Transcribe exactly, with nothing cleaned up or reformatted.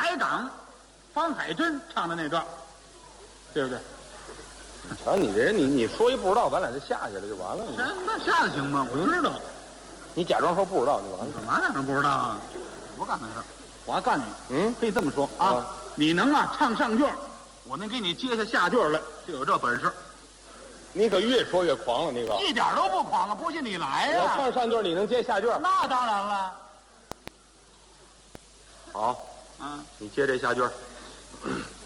台长方海珍唱的那段，对不对？ 瞧你这人，你你说一不知道，咱俩就下去了就完了。 那那下得行吗？我知道。 你假装说不知道就完了。 干嘛假装不知道啊？我干那事儿，我还干你。 嗯， 可以这么说啊， 啊你能啊唱上句儿，我能给你接下下句儿来，就有这本事。 你可越说越狂了，你可。 一点都不狂啊！不信你来呀、 我唱上句，你能接下句。 那当然了。 好， 啊， 你接这下句。